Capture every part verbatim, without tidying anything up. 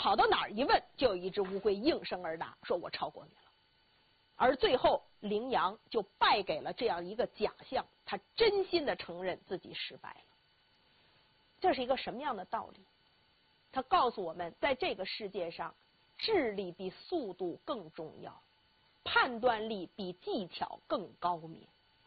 跑到哪儿一问，就有一只乌龟应声而答，说我超过你了。而最后羚羊就败给了这样一个假象，他真心的承认自己失败了。这是一个什么样的道理？他告诉我们，在这个世界上，智力比速度更重要，判断力比技巧更高明。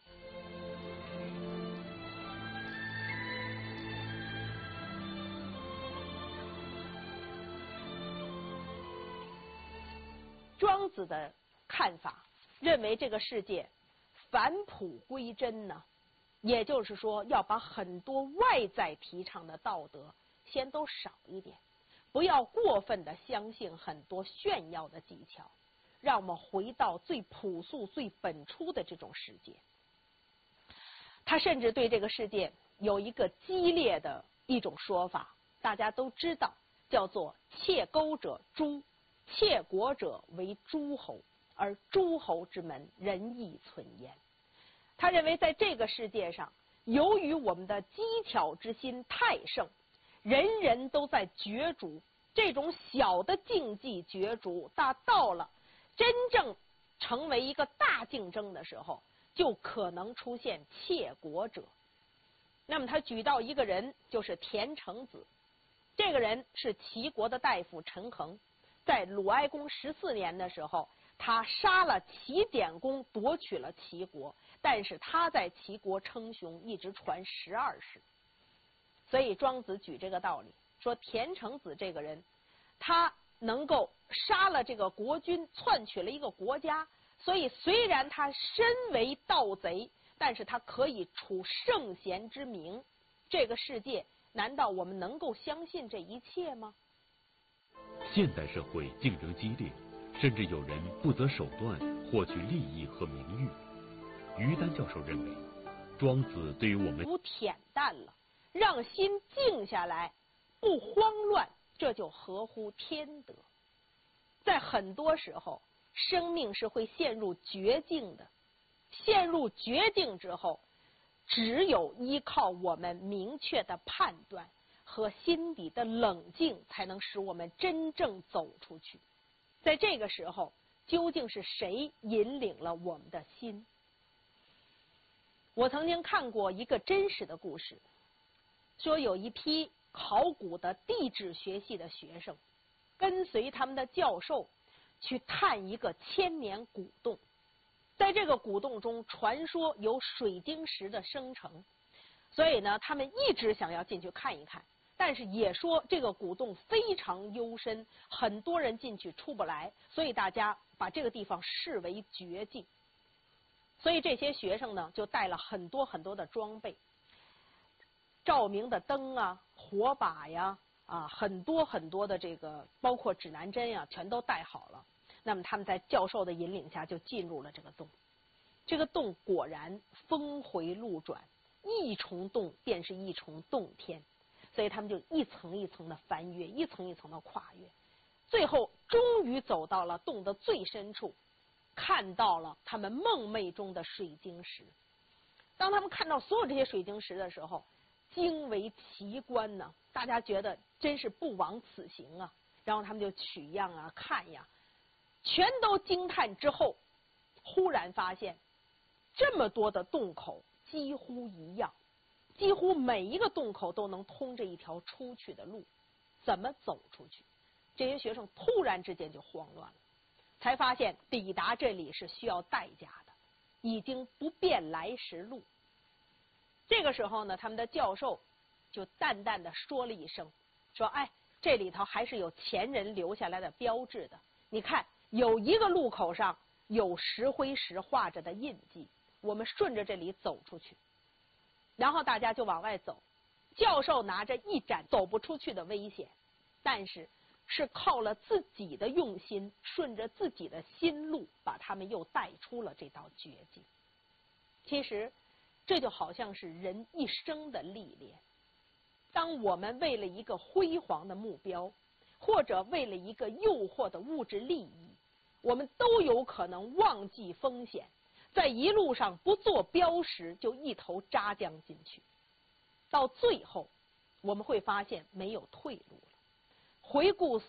庄子的看法认为，这个世界返璞归真呢，也就是说，要把很多外在提倡的道德先都少一点，不要过分的相信很多炫耀的技巧，让我们回到最朴素、最本初的这种世界。他甚至对这个世界有一个激烈的一种说法，大家都知道，叫做窃钩者诛，窃国者为诸侯，而诸侯之门，人亦存焉。他认为在这个世界上，由于我们的机巧之心太盛，人人都在角逐，这种小的竞技角逐，大到了真正成为一个大竞争的时候，就可能出现窃国者。那么他举到一个人，就是田成子。这个人是齐国的大夫陈恒，在鲁哀公十四年的时候，他杀了齐典公，夺取了齐国，但是他在齐国称雄，一直传十二世。所以庄子举这个道理，说田成子这个人，他能够杀了这个国君，篡取了一个国家，所以虽然他身为盗贼，但是他可以处圣贤之名。这个世界，难道我们能够相信这一切吗？ 现代社会竞争激烈，甚至有人不择手段获取利益和名誉。于丹教授认为，庄子对于我们不恬淡了，让心静下来，不慌乱，这就合乎天德。在很多时候，生命是会陷入绝境的，陷入绝境之后，只有依靠我们明确的判断和心底的冷静，才能使我们真正走出去。在这个时候，究竟是谁引领了我们的心？我曾经看过一个真实的故事，说有一批考古的地质学系的学生，跟随他们的教授去探一个千年古洞。在这个古洞中，传说有水晶石的生成，所以呢，他们一直想要进去看一看。但是也说这个古洞非常幽深，很多人进去出不来，所以大家把这个地方视为绝境。所以这些学生呢，就带了很多很多的装备，照明的灯啊、火把呀、啊很多很多的这个，包括指南针呀，全都带好了。那么他们在教授的引领下，就进入了这个洞。这个洞果然峰回路转，一重洞便是一重洞天。所以他们就一层一层的翻越，一层一层的跨越，最后终于走到了洞的最深处，看到了他们梦寐中的水晶石。当他们看到所有这些水晶石的时候，惊为奇观呢，大家觉得真是不枉此行啊。然后他们就取样啊、看呀，全都惊叹之后，忽然发现这么多的洞口几乎一样。几乎每一个洞口都能通着一条出去的路，怎么走出去？这些学生突然之间就慌乱了，才发现抵达这里是需要代价的，已经不辨来时路。这个时候呢，他们的教授就淡淡的说了一声，说：“哎，这里头还是有前人留下来的标志的。你看，有一个路口上有石灰石画着的印记，我们顺着这里走出去。”然后大家就往外走，教授拿着一盏走不出去的危险，但是是靠了自己的用心，顺着自己的心路，把他们又带出了这道绝境。其实这就好像是人一生的历练。当我们为了一个辉煌的目标，或者为了一个诱惑的物质利益，我们都有可能忘记风险，在一路上不做标识，就一头扎将进去。到最后我们会发现没有退路了。回顾